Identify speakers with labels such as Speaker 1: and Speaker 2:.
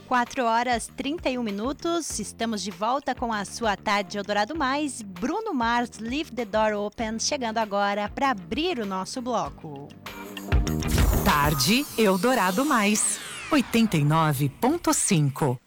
Speaker 1: 4h31. Estamos de volta com a sua Tarde Eldorado Mais. Bruno Mars, Leave the Door Open, chegando agora para abrir o nosso bloco.
Speaker 2: Tarde Eldorado Mais, 89.5.